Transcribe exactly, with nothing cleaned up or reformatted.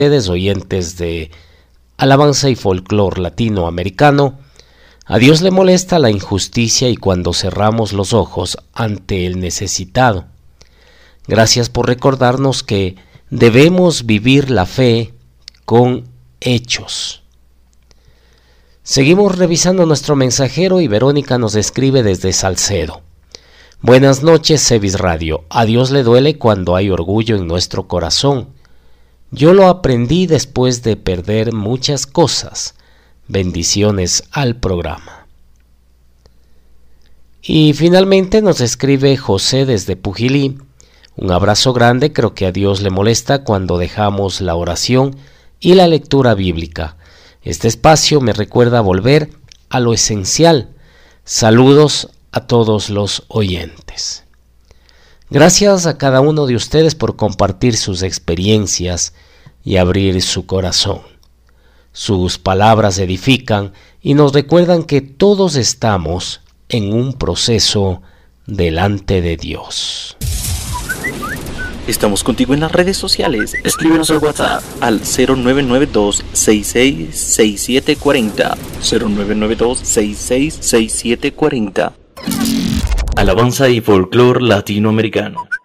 ustedes, oyentes de Alabanza y Folclor Latinoamericano. A Dios le molesta la injusticia y cuando cerramos los ojos ante el necesitado. Gracias por recordarnos que debemos vivir la fe con hechos. Seguimos revisando nuestro mensajero y Verónica nos escribe desde Salcedo. Buenas noches, Sevis Radio. A Dios le duele cuando hay orgullo en nuestro corazón. Yo lo aprendí después de perder muchas cosas. Bendiciones al programa. Y finalmente nos escribe José desde Pujilí. Un abrazo grande. Creo que a Dios le molesta cuando dejamos la oración y la lectura bíblica. Este espacio me recuerda volver a lo esencial. Saludos a todos los oyentes. Gracias a cada uno de ustedes por compartir sus experiencias y abrir su corazón. Sus palabras edifican y nos recuerdan que todos estamos en un proceso delante de Dios. Estamos contigo en las redes sociales. Escríbenos al WhatsApp al cero nueve nueve dos, seis seis seis siete cuatro cero, cero nueve nueve dos, seis seis seis siete cuatro cero. Alabanza y Folclor Latinoamericano.